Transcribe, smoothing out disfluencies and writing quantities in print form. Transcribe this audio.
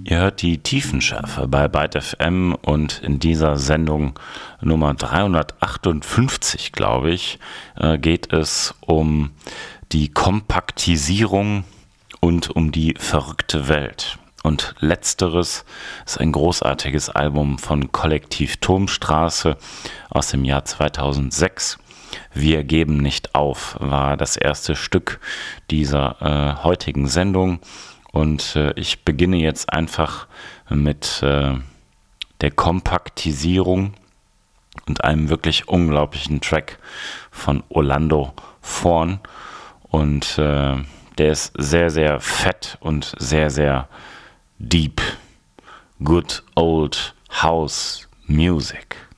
Ihr hört die Tiefenschärfe bei Byte FM und in dieser Sendung Nummer 358, glaube ich, geht es um die Kompaktisierung und um die verrückte Welt. Und letzteres ist ein großartiges Album von Kollektiv Turmstraße aus dem Jahr 2006. Wir geben nicht auf war das erste Stück dieser heutigen Sendung. Und ich beginne jetzt einfach mit der Kompaktisierung und einem wirklich unglaublichen Track von Orlando Thorn. Und der ist sehr, sehr fett und sehr, sehr deep. Good old house music.